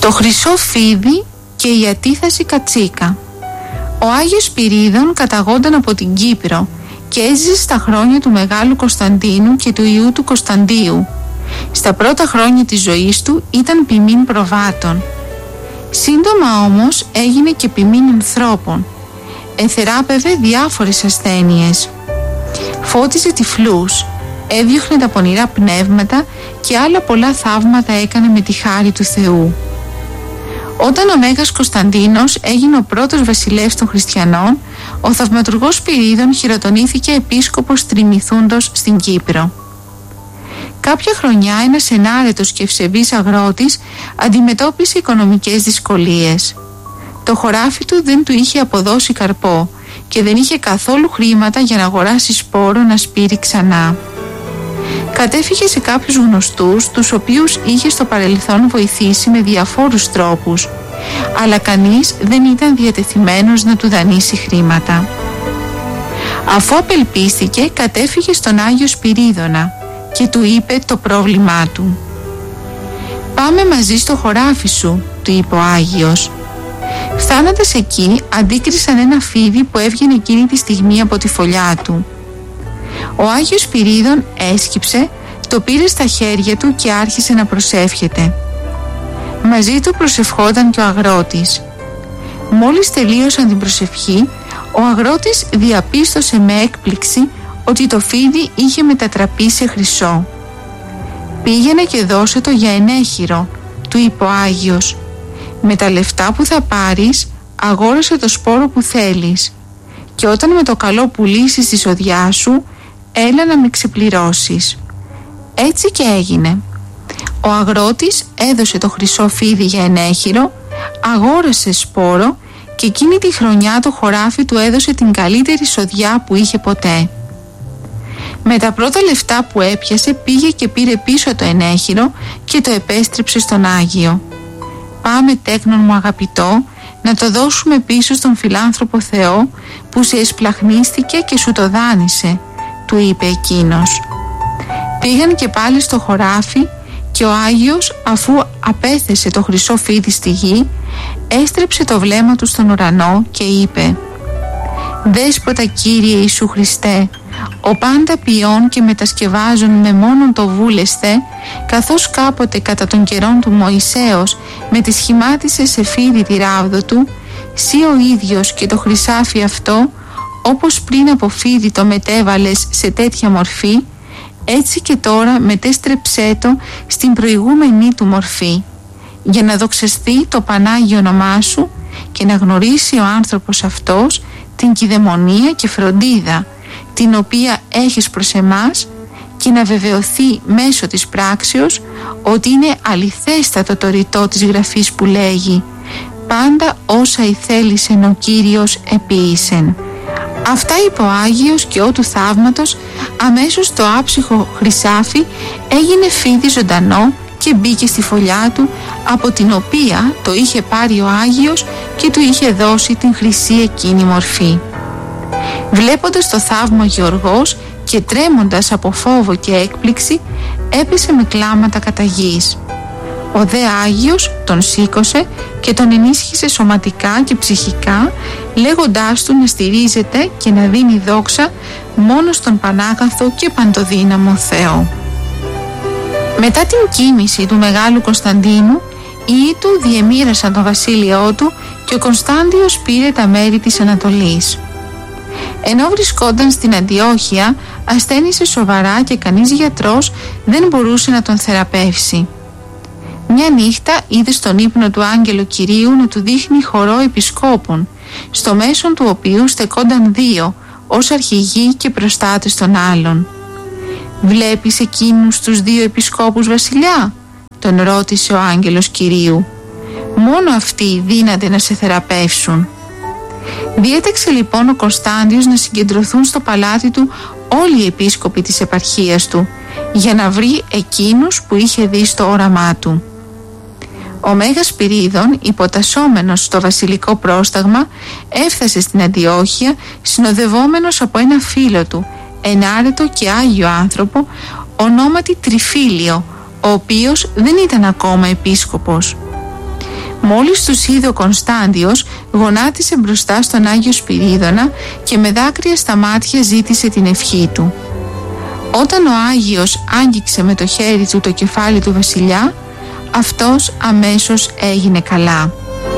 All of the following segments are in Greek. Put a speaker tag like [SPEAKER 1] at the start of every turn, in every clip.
[SPEAKER 1] Το χρυσό φίδι και η ατίθαση κατσίκα. Ο Άγιος Σπυρίδων καταγόταν από την Κύπρο και έζησε στα χρόνια του Μεγάλου Κωνσταντίνου και του ιού του Κωνσταντίου. Στα πρώτα χρόνια της ζωής του ήταν ποιμήν προβάτων. Σύντομα όμως έγινε και ποιμήν ανθρώπων. Εθεράπευε διάφορες ασθένειες. Φώτιζε τυφλούς, έδιωχνε τα πονηρά πνεύματα και άλλα πολλά θαύματα έκανε με τη χάρη του Θεού. Όταν ο Μέγας Κωνσταντίνος έγινε ο πρώτος βασιλεύς των χριστιανών, ο θαυματουργός Σπυρίδων χειροτονήθηκε επίσκοπος Τριμηθούντος στην Κύπρο. Κάποια χρονιά ένας ενάρετος και ευσεβής αγρότης αντιμετώπισε οικονομικές δυσκολίες. Το χωράφι του δεν του είχε αποδώσει καρπό και δεν είχε καθόλου χρήματα για να αγοράσει σπόρο να σπείρει ξανά. Κατέφυγε σε κάποιους γνωστούς, τους οποίους είχε στο παρελθόν βοηθήσει με διαφόρους τρόπους, αλλά κανείς δεν ήταν διατεθειμένος να του δανείσει χρήματα. Αφού απελπίστηκε, κατέφυγε στον Άγιο Σπυρίδωνα και του είπε το πρόβλημά του. «Πάμε μαζί στο χωράφι σου», του είπε ο Άγιος. Φτάνοντας εκεί, αντίκρισαν ένα φίδι που έβγαινε εκείνη τη στιγμή από τη φωλιά του. Ο Άγιος Σπυρίδων έσκυψε, το πήρε στα χέρια του και άρχισε να προσεύχεται. Μαζί του προσευχόταν και ο αγρότης. Μόλις τελείωσαν την προσευχή, ο αγρότης διαπίστωσε με έκπληξη ότι το φίδι είχε μετατραπεί σε χρυσό. «Πήγαινε και δώσε το για ενέχειρο», του είπε ο Άγιος. «Με τα λεφτά που θα πάρεις, αγόρασε το σπόρο που θέλεις και όταν με το καλό πουλήσεις τη σοδιά σου, έλα να με ξεπληρώσεις». Έτσι και έγινε. Ο αγρότης έδωσε το χρυσό φίδι για ενέχειρο, αγόρασε σπόρο και εκείνη τη χρονιά το χωράφι του έδωσε την καλύτερη σοδιά που είχε ποτέ. Με τα πρώτα λεφτά που έπιασε πήγε και πήρε πίσω το ενέχειρο και το επέστρεψε στον Άγιο. «Πάμε, τέκνον μου αγαπητό, να το δώσουμε πίσω στον φιλάνθρωπο Θεό που σε εσπλαχνίστηκε και σου το δάνεισε», του είπε εκείνος. Πήγαν και πάλι στο χωράφι και ο Άγιος, αφού απέθεσε το χρυσό φίδι στη γη, έστρεψε το βλέμμα του στον ουρανό και είπε: «Δέσποτα Κύριε Ιησού Χριστέ, ο πάντα ποιών και μετασκευάζων με μόνον το βούλεσθε, καθώς κάποτε κατά των καιρών του Μωυσέως με τη σχημάτισε σε φίδι τη ράβδο του, σύ ο ίδιος και το χρυσάφι αυτό, όπως πριν από φίδι το μετέβαλες σε τέτοια μορφή, έτσι και τώρα μετέστρεψέ το στην προηγούμενη του μορφή, για να δοξαστεί το Πανάγιο όνομά σου και να γνωρίσει ο άνθρωπος αυτός την κηδαιμονία και φροντίδα την οποία έχεις προς εμάς και να βεβαιωθεί μέσω της πράξεως ότι είναι αληθέστατο το ρητό της Γραφής που λέγει «Πάντα όσα ηθέλησεν ο Κύριος επίησεν». Αυτά είπε ο Άγιος και ότου θαύματος αμέσως το άψυχο χρυσάφι έγινε φίδι ζωντανό και μπήκε στη φωλιά του, από την οποία το είχε πάρει ο Άγιος και του είχε δώσει την χρυσή εκείνη μορφή. Βλέποντας το θαύμα ο Γεωργός και τρέμοντας από φόβο και έκπληξη έπεσε με κλάματα κατά γης. Ο δε Άγιος τον σήκωσε και τον ενίσχυσε σωματικά και ψυχικά, λέγοντάς του να στηρίζεται και να δίνει δόξα μόνο στον Πανάγαθο και Παντοδύναμο Θεό. Μετά την κοίμηση του Μεγάλου Κωνσταντίνου, οι ιοί του διεμοίρασαν το βασίλειό του και ο Κωνσταντιος πήρε τα μέρη της Ανατολής. Ενώ βρισκόταν στην Αντιόχεια, ασθένησε σοβαρά και κανείς γιατρός δεν μπορούσε να τον θεραπεύσει. Μια νύχτα είδε στον ύπνο του άγγελο Κυρίου να του δείχνει χορό επισκόπων, στο μέσον του οποίου στεκόνταν δύο, ως αρχηγοί και προστάτες των άλλων. «Βλέπεις εκείνους τους δύο επισκόπους, βασιλιά?» τον ρώτησε ο άγγελος Κυρίου. «Μόνο αυτοί δύναται να σε θεραπεύσουν». Διέταξε λοιπόν ο Κωνσταντιος να συγκεντρωθούν στο παλάτι του όλοι οι επίσκοποι της επαρχίας του, για να βρει εκείνους που είχε δει στο όραμά του. Ο Μέγας Σπυρίδων, υποτασσόμενος στο βασιλικό πρόσταγμα, έφτασε στην Αντιόχεια συνοδευόμενος από ένα φίλο του, ενάρετο και άγιο άνθρωπο, ονόματι Τριφύλιο, ο οποίος δεν ήταν ακόμα επίσκοπος. Μόλις τους είδε ο Κωνστάντιος, γονάτισε μπροστά στον Άγιο Σπυρίδωνα και με δάκρυα στα μάτια ζήτησε την ευχή του. Όταν ο Άγιος άγγιξε με το χέρι του το κεφάλι του βασιλιά, αυτός αμέσως έγινε καλά.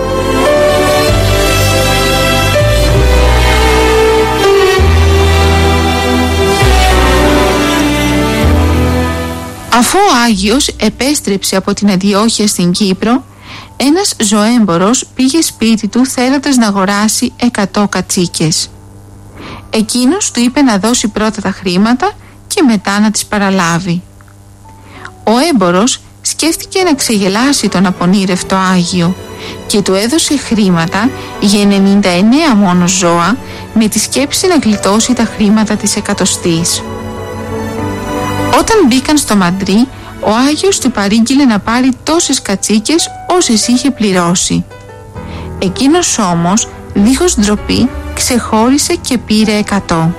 [SPEAKER 1] Αφού ο Άγιος επέστρεψε από την Αντιόχεια στην Κύπρο, ένας ζωέμπορος πήγε σπίτι του θέλοντας να αγοράσει 100 κατσίκες. Εκείνος του είπε να δώσει πρώτα τα χρήματα και μετά να τις παραλάβει. Ο έμπορος σκέφτηκε να ξεγελάσει τον απονήρευτο Άγιο και του έδωσε χρήματα για 99 μόνο ζώα με τη σκέψη να γλιτώσει τα χρήματα της εκατοστής. Όταν μπήκαν στο μαντρί, ο Άγιος του παρήγγειλε να πάρει τόσες κατσίκες όσες είχε πληρώσει. Εκείνος όμως, δίχως ντροπή, ξεχώρισε και πήρε 100.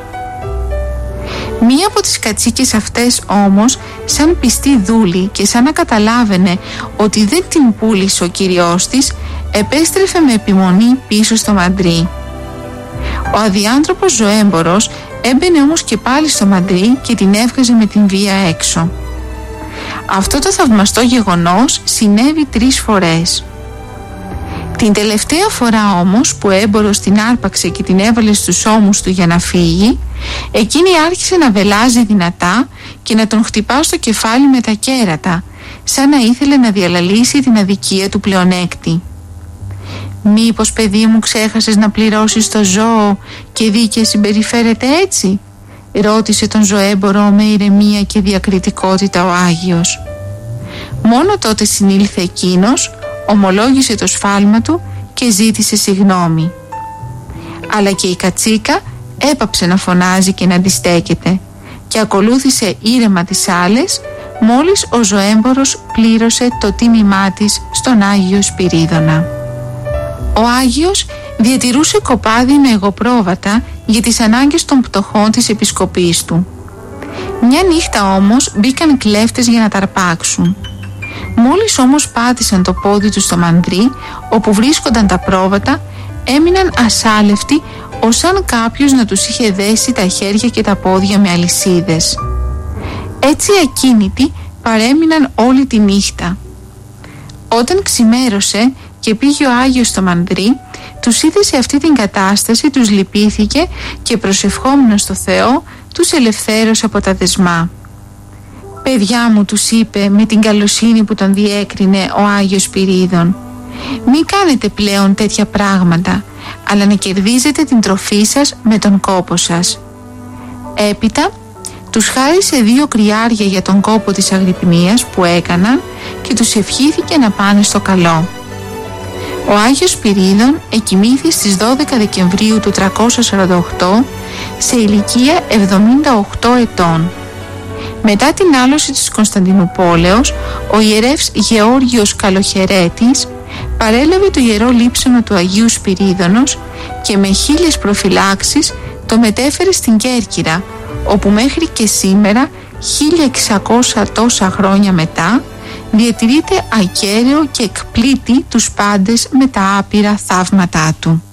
[SPEAKER 1] Μία από τις κατσίκες αυτές όμως, σαν πιστή δούλη και σαν να καταλάβαινε ότι δεν την πούλησε ο κυριός της, επέστρεφε με επιμονή πίσω στο μαντρί. Ο αδιάντροπος ζωέμπορος έμπαινε όμως και πάλι στο μαντρί και την έβγαζε με την βία έξω. Αυτό το θαυμαστό γεγονός συνέβη 3 φορές. Την τελευταία φορά όμως που ο έμπορος την άρπαξε και την έβαλε στους ώμους του για να φύγει, εκείνη άρχισε να βελάζει δυνατά και να τον χτυπά στο κεφάλι με τα κέρατα, σαν να ήθελε να διαλαλήσει την αδικία του πλεονέκτη. «Μήπως, παιδί μου, ξέχασες να πληρώσεις το ζώο και δίκαια συμπεριφέρεται έτσι?» ρώτησε τον ζωέμπορο με ηρεμία και διακριτικότητα ο Άγιος. Μόνο τότε συνήλθε εκείνος, ομολόγησε το σφάλμα του και ζήτησε συγγνώμη. Αλλά και η κατσίκα έπαψε να φωνάζει και να αντιστέκεται και ακολούθησε ήρεμα τις άλλες, μόλις ο ζωέμπορος πλήρωσε το τίμημά της στον Άγιο Σπυρίδωνα. Ο Άγιος διατηρούσε κοπάδι με αιγοπρόβατα για τις ανάγκες των πτωχών της επισκοπής του. Μια νύχτα όμως μπήκαν κλέφτες για να τα αρπάξουν. Μόλις όμως πάτησαν το πόδι τους στο μαντρί, όπου βρίσκονταν τα πρόβατα, έμειναν ασάλευτοι, ως αν κάποιος να τους είχε δέσει τα χέρια και τα πόδια με αλυσίδες. Έτσι ακίνητοι παρέμειναν όλη τη νύχτα. Όταν ξημέρωσε και πήγε ο Άγιος στο μαντρί, τους είδε σε αυτή την κατάσταση, τους λυπήθηκε και προσευχόμενος στο Θεό τους ελευθέρωσε από τα δεσμά. «Παιδιά μου», τους είπε με την καλοσύνη που τον διέκρινε ο Άγιος Σπυρίδων, «μην κάνετε πλέον τέτοια πράγματα, αλλά να κερδίζετε την τροφή σας με τον κόπο σας». Έπειτα τους χάρισε 2 κρυάρια για τον κόπο της αγρυπνίας που έκαναν και τους ευχήθηκε να πάνε στο καλό. Ο Άγιος Σπυρίδων εκοιμήθη στις 12 Δεκεμβρίου του 348 σε ηλικία 78 ετών. Μετά την άλωση της Κωνσταντινουπόλεως, ο ιερεύς Γεώργιος Καλοχαιρέτης παρέλαβε το ιερό λείψανο του Αγίου Σπυρίδωνος και με 1000 προφυλάξεις το μετέφερε στην Κέρκυρα, όπου μέχρι και σήμερα, 1600 τόσα χρόνια μετά, διατηρείται ακέραιο και εκπλήττει τους πάντες με τα άπειρα θαύματά του.